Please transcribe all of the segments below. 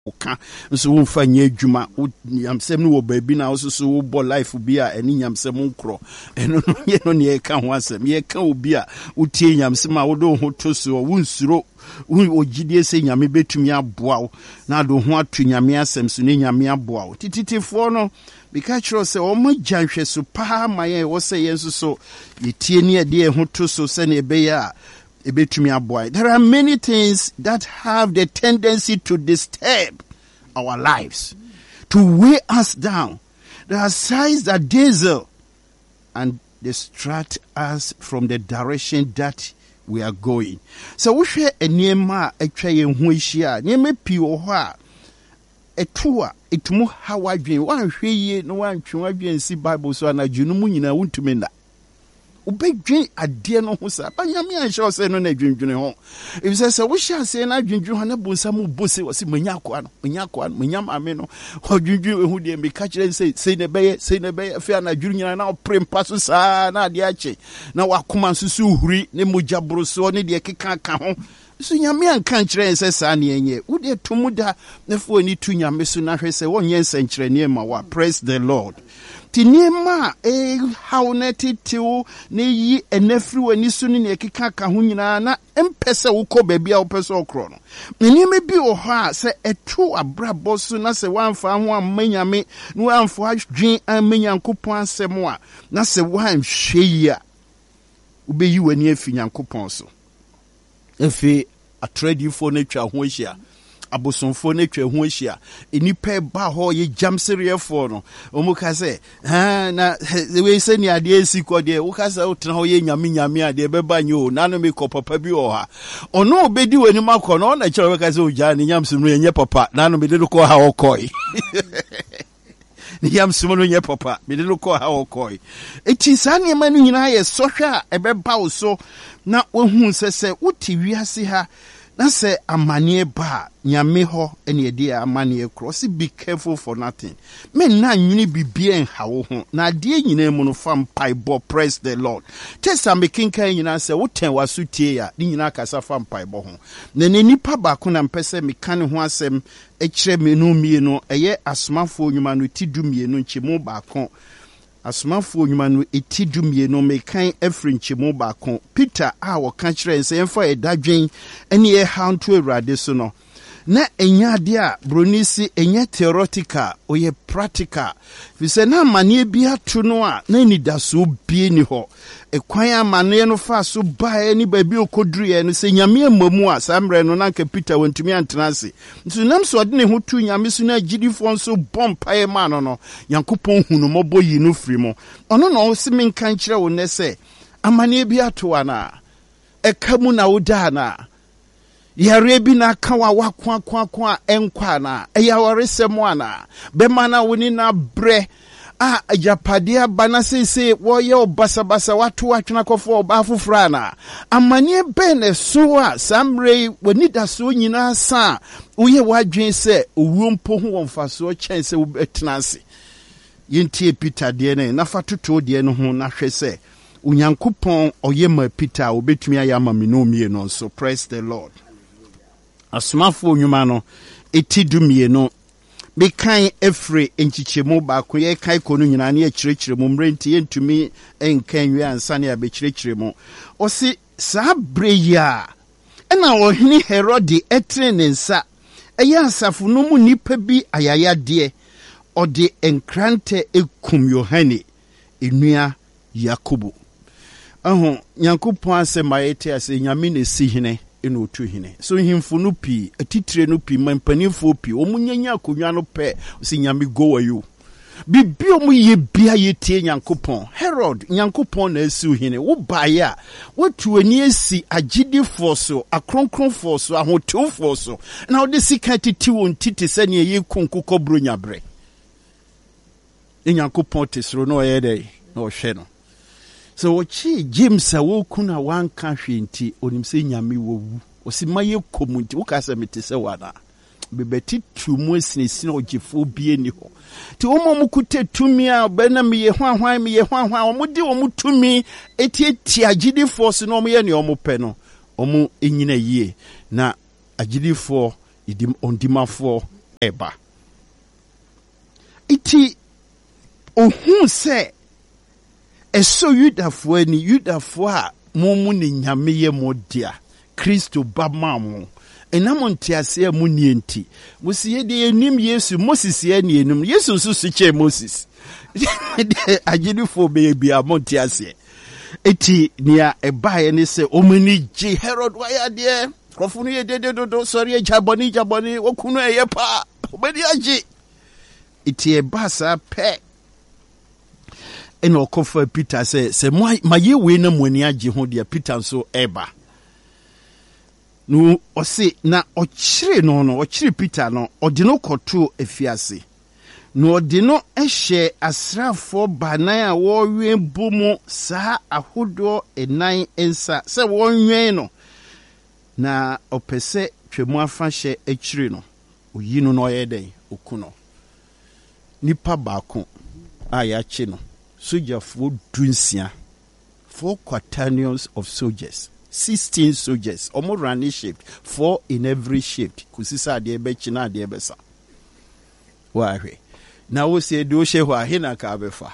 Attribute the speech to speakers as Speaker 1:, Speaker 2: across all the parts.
Speaker 1: oka nso wo mfa nya adwuma nyamsem no wo baabi na wo so wo bo life bi a eni nyamsem nkro eno no ye no ne ka ho asem ye ka obi a wotie nyamsem a wo do ho to so wo nsuro ogidie se nyame betumi aboa wo na do ho atu nyame asem so ne nyame aboa wo tititifo no bika chiro se o ma janhwe so pa ma ye wo se ye nso so yetie ne de ho to so se ne be ya ebetumi aboa. There are many things that have the tendency to disturb our lives, to weigh us down. There are signs that dazzle and distract us from the direction that we are going. So we share a niema etwa ye ho hia niema pi wo ho a etua etumu hawa dwen wan hwe ye no wan twa dwen si Bible so na dwunu mu nyina wuntumi na ubedwen ade no ho sa banyame anhye se no na dwendwene ho if say we share say na dwendwen ho na bonsa mu bose wose manya akwa no manya ame no ho dwendwen ehu de me ka kire say ne beye afia na dwuru nyina na prempa so sa na ade ache na wakoma nsusu uhuri ne mogya boroso ne de keka ka ho so nyame anka kire se sa ne enye wo de tomuda na fo ni tu nyame so na hwe se wonye nsankyere ne ma wa. Praise the Lord. Tinema hauneti tiu ne yi enefri wani suni ne keka ka ho nyina na empese wo kɔ baabi a wo pese okro no nneema bi wo ha se etu abrabɔ so na se wanfa ho amanyame no wanfa adwen amanyankopɔn asɛm a na se wanhwɛ yi a ubeyi wani afi nyankopɔn so efi atradifo na twa ho ahia abosonfo na twa ho ahia enipa ba ho ye jamserefo no omu ka se na we se ni ade esiko de wo ka se wo tena ho ye nyame ade beba nyo na no me ko papa bi o ha ono obedi wani makọ no na kire we ka se o ja ni nyamsum no ye papa na no me de ko ha o koi ni nyamsum no ye papa me de ko ha o koi eti sane ma no nyina ye sohwe a ebeba wo so na wohu se wuti wiase ha na se amane ba nyame ho ene ede amane cross. Be careful for nothing. Men na nwini bibie en hawo ho na de nyina mu no fam paibo. Praise the Lord. Tesa mekinka nyina se woten wasutie ya ni nyina kasa fam paibo ho na nipa ba ko na mpese mekane ho asem ekire menu mienu eye asomafo nyuma no tidu mienu nchemu ba ko asomafo nyuma no etidu mienu mekan efri nchemu ba ko Peter a wo ka kire se emfa edadwen ene ye hanto awurade so no na enyade a bronisi enye theoretical oye practical fise na amane bi ato no a na ni daso bie ni ho ekwan amane no fa so bae ni ba bi okodruye no se nyame amamu a samre no na nka Peter wantumi antenase nso nam so de ne ho tu nyame so na agidifo nso bompae ma no yankopon hunu mobo yi no firi mo ono no se menkan kire wo ne se amane bi ato ana ekamu na woda na yare bi na kawa wakwa enkwa na eyaware semo ana be mana woni na bre a ajapadia bana sese wo ye obasabasa watu atwena kofo oba afufra na amane bene so a samre woni da so nyina sa uye wadwen se owuo mpo ho wonfaso kyense wo betenase yentie Peter de ne na fatoto de ne ho na hwe se unyankopon oyema Peter obetumi ayama minomie no so. Praise the Lord. Asomafo nyuma no etidumie no bekan efre enchichemu ba ko ye kai ko no nyina na ye kirekiremu mrenti yentumi enkanwe ansane abekirekiremu osi sa breya ena ohini Herode etre ne nsa eya asafo no mu nipa bi ayayade ode enkrante ekum Yohane enua Yakobo nyankopɔn asɛm ayete ase nyame na si hene eno otu hene so himfo no pi atitire no pi mampanifo pi omunyanya akonwa no pe si nyame go ayo bibi omu ye bia yetie nyankopɔn Herod nyankopɔn na asi hene wo baaya watu ani asi agidifo so akronkronfo so ahotewfo so na ode sika titi won titi sɛ ne ye konkokɔ bro nyabre nyankopɔn tesro no ye dey na ohwe no. So wachi James a wokuna wanka hwenti onimse nyame wowu osimaye komunti wokasa metese wana bebeti tumu esinesina ogifo bie ni ho ti omo mukute tumi a bena miye hwan omudi omutumi eti agidi force no omo ye ne omo pe no omo enyina yie na agidi for idim ondimafo eba. Iti ohun se eso Yudafo ni Yudafo a momu ni nyame ye modia Kristo ba mamu enamo ntiase mu ni enti musi ye de enim Yesu Moses ye ni enum Yesu so che Moses agidifo be bia mo ntiase eti nia ebae ni se omani ji Herod waya de krofunu ye de do sorry jaboni okunu eye pa omani agi eti ebasa pe eno kofa Peter se maye we na muani agi ho de Peter so eba no ose na ochire no ochire Peter no ode no koto afiase no ode no ehye asrafo banan a wowe bomu saa ahodo enan ensa se wonwen no na opese twemu afa hye achire no oyi no no yeden okuno nipa baako a ya che no soldier for dunsia 4 quaternions of soldiers 16 soldiers omo running shift 4 in every shift kusisa de be china de be sa wa hwe na wo se do hye ho ahina ka befa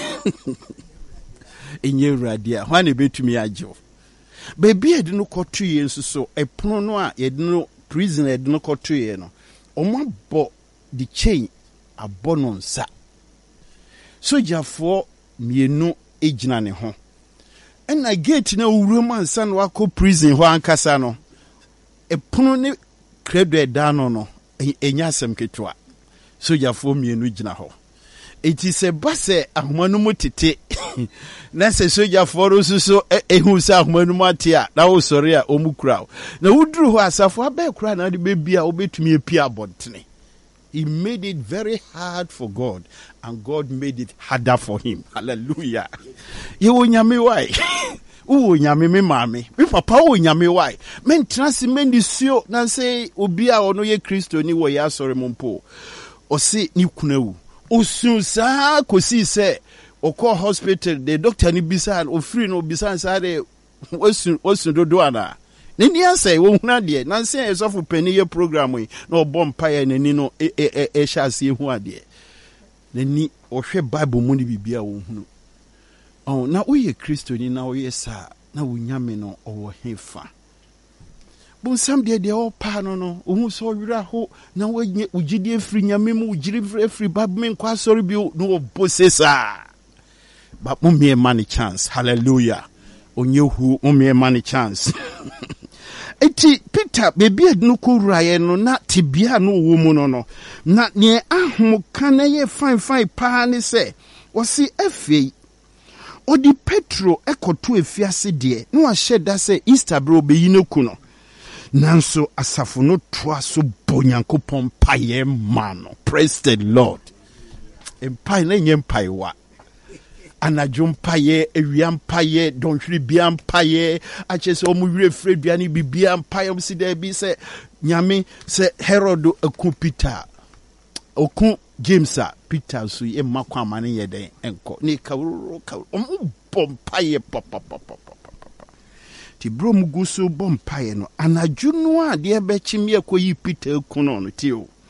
Speaker 1: enye radia hwa ne betumi agyo bebi ede no kotu ye nso so epono no a ye de no prison ede no kotu ye no omo bo the chain abono nsa soldier for mienu ejina ne ho ena gate na owuram ansa no akọ prison ho ankasa no epono ne credo edano no enya asem ketwa soldier for mienu gina ho eti se base ahomanu mutete na se soldier for so ehu se ahomanu matia na wo sori a omukura na wuduru ho asafo abekura na de bebia obetumi epia abontene. He made it very hard for God, and God made it harder for him. Hallelujah. You nyame why? U nyame me mame. Me papa u nyame why? Men transi men disio na say obia ono ye Kristo ni wo ya sore mompo. O se ni kunewu. Osun sa kosi se okọ hospital the doctor ni bisa o free no bisa sa de osun dodo ana. Nini answer wo huna de na nse esofu pani ye program yi na obom paye nani no hyase hu ade nani ohwe bible mu ni bibia wo hunu na oye Kristo ni na oye sa na wunyame no owo hefa bonsam de o pa no ohun so wira ho na wanye ugidi free nyame mu ugiri free bible men kwa sorry bi no obosesa ba mu me man chance. Hallelujah. Onyehu mu man chance. Eti Peter bebi ednu kuraye no na tibia no wo mu no na ne ahom kan ye fine pa ne se wosi afei odi Petro ekoto efiase de no ahye da se Easter bro beyi no ku no nanso asafo no toa so bonyankopon paye mano. Praise the Lord. Empai na nyempai wa anadwo mpaye ewia mpaye donhwiri bia mpaye achese omwire fredua ni bibia mpaye omsida bi se nyame se Herod aku Peter oku James a Peter so ye makwa amane yeden enko ni kawro mpaye papa ti bro muguso mpaye no anadwo no a de be chimi akoyi Peter kuno no ti o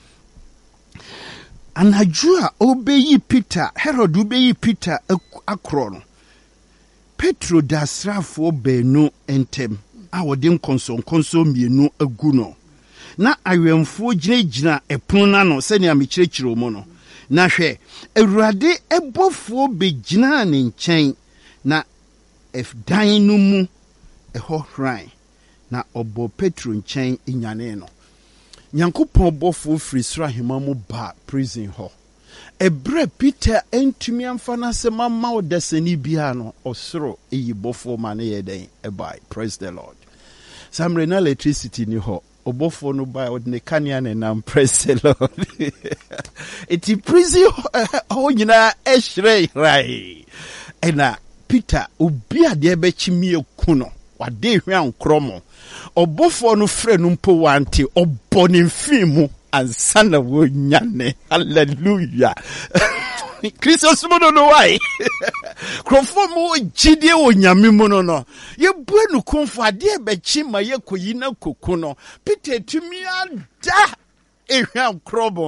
Speaker 1: anajua obeyi Peter Herod obeyi Peter akro no Petro da srafo benu entem a wode nkonso mienu agu no na awemfo gina epon na no se ne amekirikiro mu no na hwe Awurade ebofo begina ne nchen na dan no mu eho hran na obo Petro nchen inyane no Nyankopon bofo free sra hema mu ba prison ho ebre Peter entumi amfa na se mama odesani bia no osoro eyi bofo ma ne yeden ebai. Praise the Lord. Samre na electricity ni ho obofo no ba odne kania ne nam. Praise the Lord. Eti prison ho nyina ehre rai ena Peter obia de be chimie kuno wade hwa nkromo obofo no frɛ no mpo wante obone mfimu ansana wo nyane. Hallelujah. Christos mo no why krofo mo gidie wo nyame mo no ye buanu konfo ade be chima ye koyi na koku no Peter tumi ada ehwa krobo